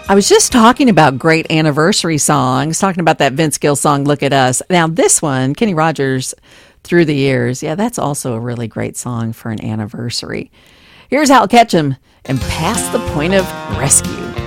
I was just talking about great anniversary songs, talking about that Vince Gill song, Look at Us. Now, this one, Kenny Rogers, Through the Years. Yeah, that's also a really great song for an anniversary. Here's Hal Ketchum and Past the Point of Rescue.